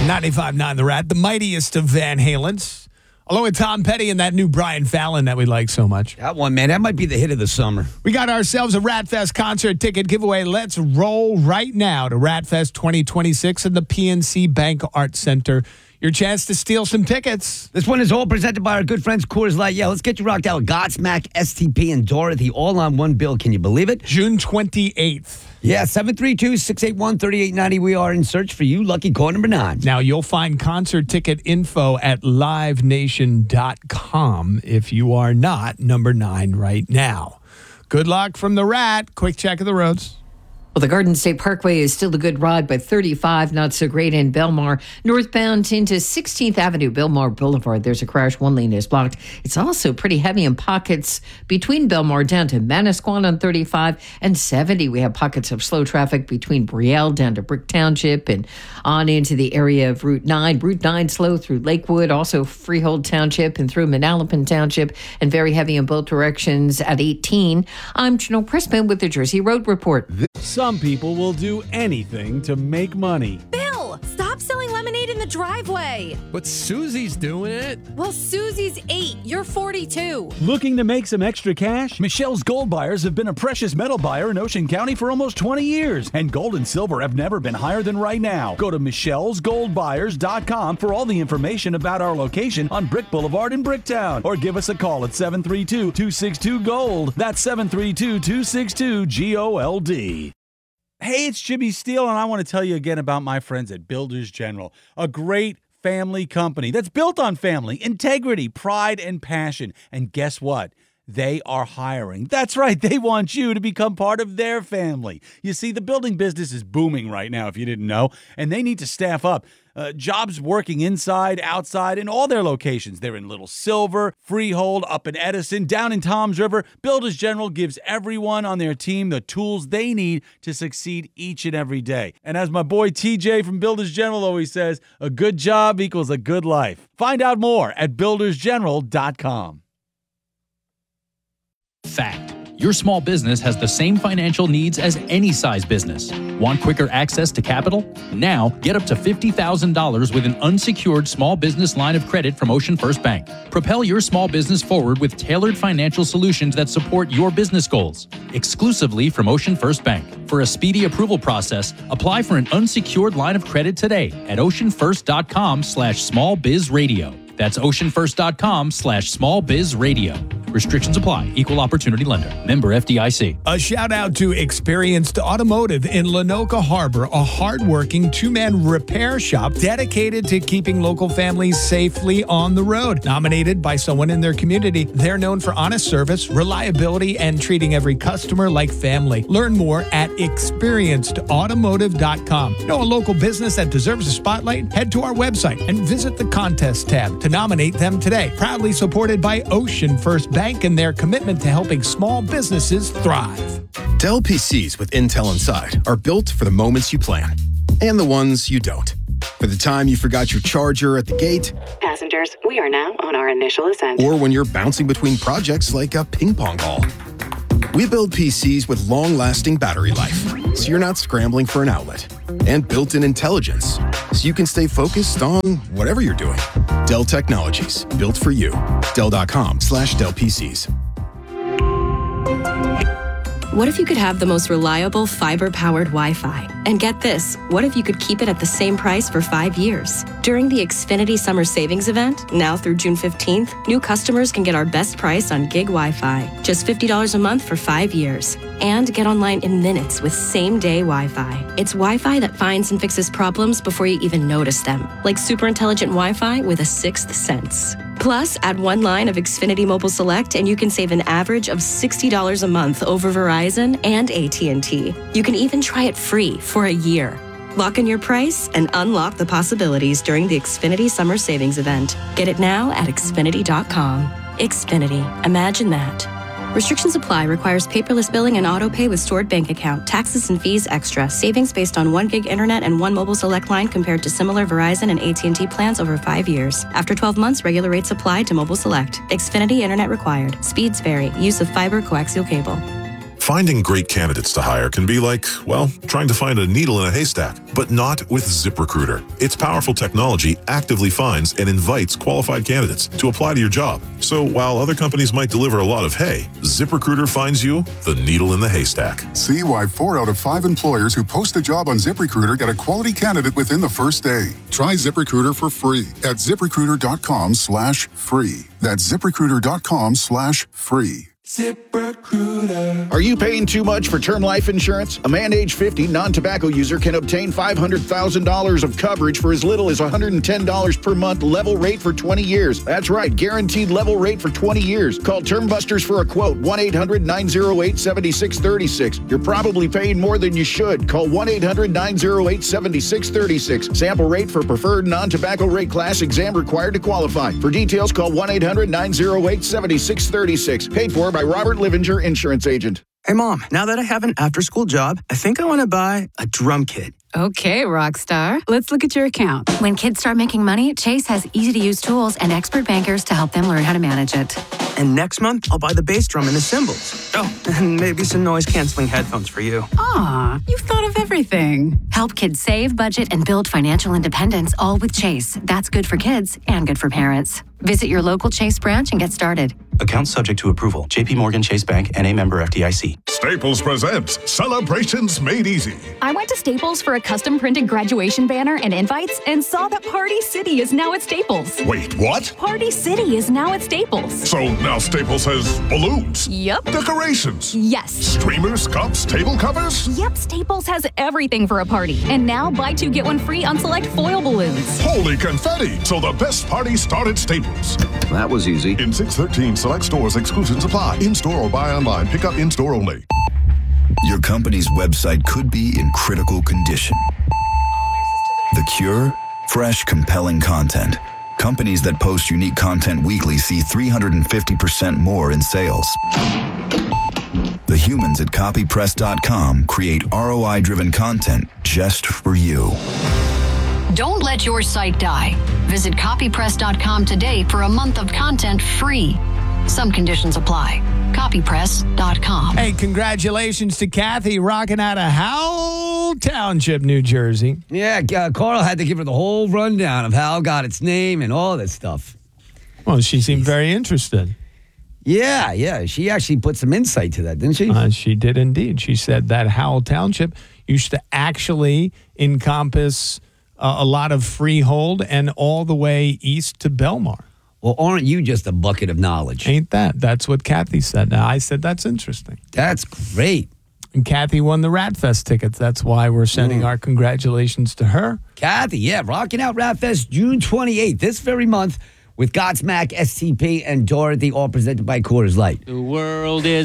95.9 The Rat, the mightiest of Van Halens. Along with Tom Petty and that new Brian Fallon that we like so much. That one, man, that might be the hit of the summer. We got ourselves a Ratfest concert ticket giveaway. Let's roll right now to Ratfest 2026 in the PNC Bank Arts Center. Your chance to steal some tickets. This one is all presented by our good friends Coors Light. Yeah, let's get you rocked out with Godsmack, STP, and Dorothy all on one bill. Can you believe it? June 28th. Yeah, 732-681-3890. We are in search for you. Lucky call number 9. Now, you'll find concert ticket info at livenation.com if you are not number 9 right now. Good luck from the Rat. Quick check of the roads. Well, the Garden State Parkway is still a good ride, but 35 not so great in Belmar. Northbound into 16th Avenue, Belmar Boulevard. There's a crash. One lane is blocked. It's also pretty heavy in pockets between Belmar down to Manasquan on 35 and 70. We have pockets of slow traffic between Brielle down to Brick Township and on into the area of Route 9. Route 9 slow through Lakewood, also Freehold Township and through Manalapan Township, and very heavy in both directions at 18. I'm Janelle Pressman with the Jersey Road Report. Some people will do anything to make money. Bill, stop selling lemonade in the driveway. But Susie's doing it. Well, Susie's 8. You're 42. Looking to make some extra cash? Michelle's Gold Buyers have been a precious metal buyer in Ocean County for almost 20 years, and gold and silver have never been higher than right now. Go to michellesgoldbuyers.com for all the information about our location on Brick Boulevard in Bricktown, or give us a call at 732-262-GOLD. That's 732-262-GOLD. Hey, it's Jimmy Steele, and I want to tell you again about my friends at Builders General, a great family company that's built on family, integrity, pride, and passion. And guess what? They are hiring. That's right. They want you to become part of their family. You see, the building business is booming right now, if you didn't know, and they need to staff up. Jobs working inside, outside, in all their locations. They're in Little Silver, Freehold, up in Edison, down in Toms River. Builders General gives everyone on their team the tools they need to succeed each and every day. And as my boy TJ from Builders General always says, a good job equals a good life. Find out more at buildersgeneral.com. Fact. Your small business has the same financial needs as any size business. Want quicker access to capital? Now, get up to $50,000 with an unsecured small business line of credit from Ocean First Bank. Propel your small business forward with tailored financial solutions that support your business goals. Exclusively from Ocean First Bank. For a speedy approval process, apply for an unsecured line of credit today at oceanfirst.com/smallbizradio. That's oceanfirst.com/smallbizradio. Restrictions apply. Equal opportunity lender. Member FDIC. A shout out to Experienced Automotive in Lenoka Harbor, a hardworking two-man repair shop dedicated to keeping local families safely on the road. Nominated by someone in their community, they're known for honest service, reliability, and treating every customer like family. Learn more at experiencedautomotive.com. Know a local business that deserves a spotlight? Head to our website and visit the contest tab to nominate them today. Proudly supported by Ocean First Bank and their commitment to helping small businesses thrive. Dell PCs with Intel Inside are built for the moments you plan and the ones you don't. For the time you forgot your charger at the gate. Passengers, we are now on our initial ascent. Or when you're bouncing between projects like a ping pong ball. We build PCs with long-lasting battery life, so you're not scrambling for an outlet. And built-in intelligence, so you can stay focused on whatever you're doing. Dell Technologies, built for you. Dell.com/Dell PCs. What if you could have the most reliable fiber-powered Wi-Fi? And get this, what if you could keep it at the same price for 5 years? During the Xfinity Summer Savings Event, now through June 15th, new customers can get our best price on gig Wi-Fi, just $50 a month for 5 years. And get online in minutes with same-day Wi-Fi. It's Wi-Fi that finds and fixes problems before you even notice them, like super intelligent Wi-Fi with a sixth sense. Plus, add one line of Xfinity Mobile Select and you can save an average of $60 a month over Verizon and AT&T. You can even try it free for a year. Lock in your price and unlock the possibilities during the Xfinity Summer Savings Event. Get it now at Xfinity.com. Xfinity. Imagine that. Restrictions apply. Requires paperless billing and auto pay with stored bank account. Taxes and fees extra. Savings based on 1 gig internet and 1 mobile select line compared to similar Verizon and AT&T plans over 5 years. After 12 months, regular rates apply to mobile select. Xfinity internet required. Speeds vary. Use of fiber coaxial cable. Finding great candidates to hire can be like, well, trying to find a needle in a haystack, but not with ZipRecruiter. Its powerful technology actively finds and invites qualified candidates to apply to your job. So while other companies might deliver a lot of hay, ZipRecruiter finds you the needle in the haystack. See why 4 out of 5 employers who post a job on ZipRecruiter get a quality candidate within the first day. Try ZipRecruiter for free at ZipRecruiter.com/free. That's ZipRecruiter.com/free. ZipRecruiter. Are you paying too much for term life insurance? A man age 50 non-tobacco user can obtain $500,000 of coverage for as little as $110 per month, level rate for 20 years. That's right, guaranteed level rate for 20 years. Call Term Busters for a quote, 1-800-908-7636. You're probably paying more than you should. Call 1-800-908-7636. Sample rate for preferred non-tobacco rate class, exam required to qualify. For details, call 1-800-908-7636. Paid for by Robert Livinger, insurance agent. Hey, Mom, now that I have an after-school job, I think I want to buy a drum kit. Okay, Rockstar. Let's look at your account. When kids start making money, Chase has easy-to-use tools and expert bankers to help them learn how to manage it. And next month, I'll buy the bass drum and the cymbals. Oh, and maybe some noise-canceling headphones for you. Aw, you've thought of everything. Help kids save, budget, and build financial independence, all with Chase. That's good for kids and good for parents. Visit your local Chase branch and get started. Account subject to approval. J.P. Morgan Chase Bank, N.A. member FDIC. Staples presents Celebrations Made Easy. I went to Staples for a custom printed graduation banner and invites and saw that Party City is now at Staples. Wait, what? Party City is now at Staples. So now Staples has balloons? Yep. Decorations? Yes. Streamers, cups, table covers? Yep, Staples has everything for a party. And now buy 2 get 1 free on select foil balloons. Holy confetti! So the best party start at Staples. That was easy. In 613 select stores, exclusions apply. In-store or buy online. Pick up in-store only. Your company's website could be in critical condition. The cure? Fresh, compelling content. Companies that post unique content weekly see 350% more in sales. The humans at copypress.com create ROI-driven content just for you. Don't let your site die. Visit copypress.com today for a month of content free. Some conditions apply. Copypress.com. Hey, congratulations to Kathy rocking out of Howell Township, New Jersey. Yeah, Carl had to give her the whole rundown of how it got its name and all that stuff. Well, she seemed very interested. Yeah. She actually put some insight to that, didn't she? She did indeed. She said that Howell Township used to actually encompass a lot of freehold and all the way east to Belmar. Well, aren't you just a bucket of knowledge? Ain't that? That's what Kathy said. Now, I said, that's interesting. That's great. And Kathy won the Ratfest tickets. That's why we're sending our congratulations to her. Kathy, yeah, rocking out Ratfest June 28th, this very month, with Godsmack, STP, and Dorothy, all presented by Coors Light. The world is